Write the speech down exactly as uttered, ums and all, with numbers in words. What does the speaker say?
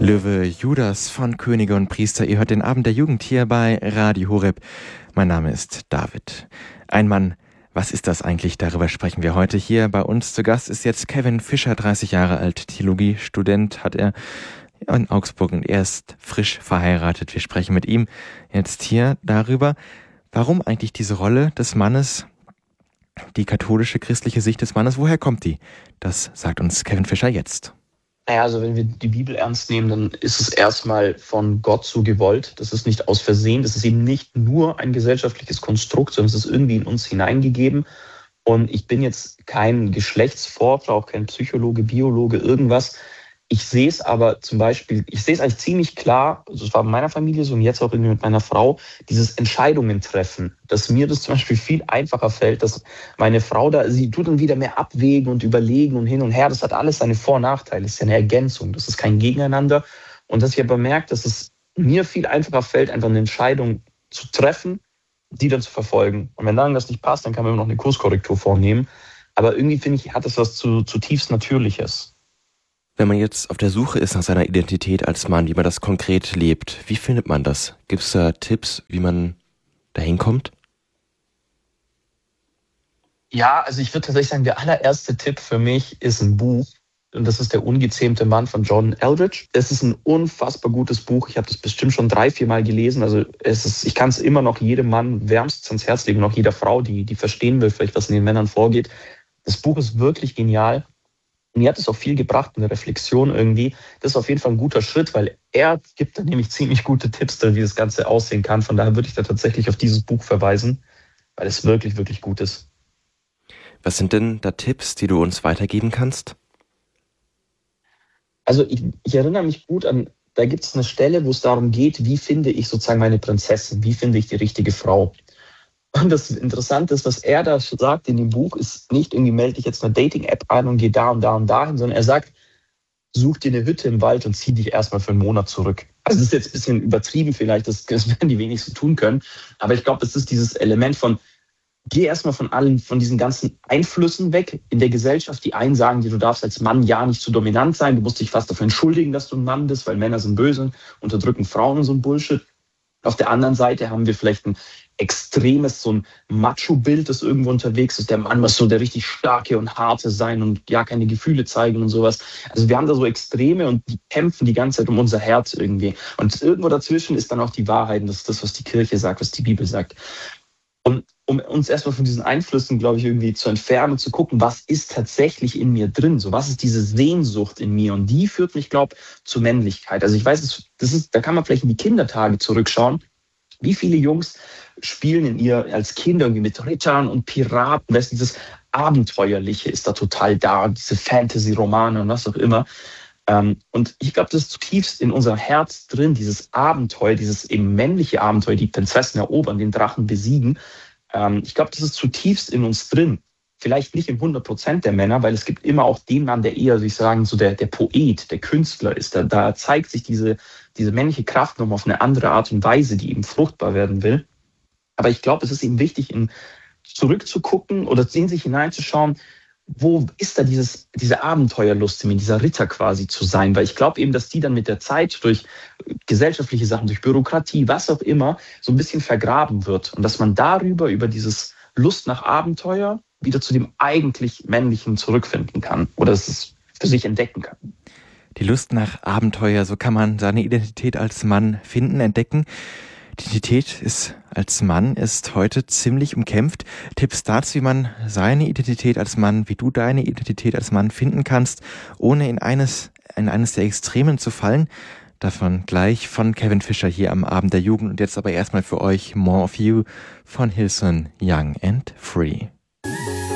Löwe Judas von Könige und Priester. Ihr hört den Abend der Jugend hier bei Radio Horeb. Mein Name ist David. Ein Mann, was ist das eigentlich? Darüber sprechen wir heute hier. Bei uns zu Gast ist jetzt Kevin Fischer, dreißig Jahre alt, Theologiestudent hat er in Augsburg und er ist frisch verheiratet. Wir sprechen mit ihm jetzt hier darüber, warum eigentlich diese Rolle des Mannes, die katholische christliche Sicht des Mannes, woher kommt die? Das sagt uns Kevin Fischer jetzt. Naja, also wenn wir die Bibel ernst nehmen, dann ist es erstmal von Gott so gewollt. Das ist nicht aus Versehen. Das ist eben nicht nur ein gesellschaftliches Konstrukt, sondern es ist irgendwie in uns hineingegeben. Und ich bin jetzt kein Geschlechtsforscher, auch kein Psychologe, Biologe, irgendwas. Ich sehe es aber zum Beispiel, ich sehe es eigentlich ziemlich klar, also es war in meiner Familie so und jetzt auch irgendwie mit meiner Frau, dieses Entscheidungen treffen, dass mir das zum Beispiel viel einfacher fällt, dass meine Frau da, sie tut dann wieder mehr abwägen und überlegen und hin und her, das hat alles seine Vor- und Nachteile, das ist ja eine Ergänzung, das ist kein Gegeneinander und dass ich aber merke, dass es mir viel einfacher fällt, einfach eine Entscheidung zu treffen, die dann zu verfolgen und wenn dann das nicht passt, dann kann man immer noch eine Kurskorrektur vornehmen, aber irgendwie finde ich, hat das was zu, zutiefst Natürliches. Wenn man jetzt auf der Suche ist nach seiner Identität als Mann, wie man das konkret lebt, wie findet man das? Gibt es da Tipps, wie man dahin kommt? Ja, also ich würde tatsächlich sagen, der allererste Tipp für mich ist ein Buch. Und das ist Der ungezähmte Mann von John Eldredge. Es ist ein unfassbar gutes Buch. Ich habe das bestimmt schon drei, vier Mal gelesen. Also es ist, ich kann es immer noch jedem Mann wärmstens ans Herz legen, auch jeder Frau, die, die verstehen will, vielleicht was in den Männern vorgeht. Das Buch ist wirklich genial. Mir hat es auch viel gebracht, eine Reflexion irgendwie. Das ist auf jeden Fall ein guter Schritt, weil er gibt da nämlich ziemlich gute Tipps drin, wie das Ganze aussehen kann. Von daher würde ich da tatsächlich auf dieses Buch verweisen, weil es wirklich, wirklich gut ist. Was sind denn da Tipps, die du uns weitergeben kannst? Also ich, ich erinnere mich gut an, da gibt es eine Stelle, wo es darum geht, wie finde ich sozusagen meine Prinzessin, wie finde ich die richtige Frau. Und das Interessante ist, was er da sagt in dem Buch, ist nicht irgendwie, melde dich jetzt eine Dating-App an und geh da und da und dahin, sondern er sagt, such dir eine Hütte im Wald und zieh dich erstmal für einen Monat zurück. Also das ist jetzt ein bisschen übertrieben vielleicht, das, das werden die wenigsten tun können, aber ich glaube, es ist dieses Element von, geh erstmal von allen, von diesen ganzen Einflüssen weg in der Gesellschaft. Die einen sagen dir, du darfst als Mann ja nicht zu dominant sein, du musst dich fast dafür entschuldigen, dass du ein Mann bist, weil Männer sind böse, unterdrücken Frauen und so ein Bullshit. Auf der anderen Seite haben wir vielleicht ein extremes, so ein Macho-Bild, das irgendwo unterwegs ist. Der Mann muss so der richtig starke und harte sein und ja keine Gefühle zeigen und sowas. Also wir haben da so Extreme und die kämpfen die ganze Zeit um unser Herz irgendwie. Und irgendwo dazwischen ist dann auch die Wahrheit. Und das ist das, was die Kirche sagt, was die Bibel sagt. Und um uns erstmal von diesen Einflüssen, glaube ich, irgendwie zu entfernen und zu gucken, was ist tatsächlich in mir drin? So, was ist diese Sehnsucht in mir? Und die führt mich, glaube ich, zur Männlichkeit. Also ich weiß, das ist, da kann man vielleicht in die Kindertage zurückschauen. Wie viele Jungs spielen in ihr als Kinder irgendwie mit Rittern und Piraten? Weißt, dieses Abenteuerliche ist da total da, diese Fantasy-Romane und was auch immer. Und ich glaube, das ist zutiefst in unserem Herz drin, dieses Abenteuer, dieses eben männliche Abenteuer, die Prinzessin erobern, den Drachen besiegen. Ich glaube, das ist zutiefst in uns drin. Vielleicht nicht in hundert Prozent der Männer, weil es gibt immer auch den Mann, der eher, würde ich sagen, so der, der Poet, der Künstler ist. Da, da zeigt sich diese, diese männliche Kraft nochmal auf eine andere Art und Weise, die eben fruchtbar werden will. Aber ich glaube, es ist eben wichtig, in, zurückzugucken oder in sich hineinzuschauen, wo ist da dieses, diese Abenteuerlust in mir, dieser Ritter quasi zu sein? Weil ich glaube eben, dass die dann mit der Zeit durch gesellschaftliche Sachen, durch Bürokratie, was auch immer, so ein bisschen vergraben wird. Und dass man darüber, über dieses Lust nach Abenteuer, wieder zu dem eigentlich Männlichen zurückfinden kann oder dass es für sich entdecken kann. Die Lust nach Abenteuer, so kann man seine Identität als Mann finden, entdecken. Die Identität ist als Mann ist heute ziemlich umkämpft. Tipps dazu, wie man seine Identität als Mann, wie du deine Identität als Mann finden kannst, ohne in eines, in eines der Extremen zu fallen. Davon gleich von Kevin Fischer hier am Abend der Jugend. Und jetzt aber erstmal für euch More of You von Hillsong Young and Free.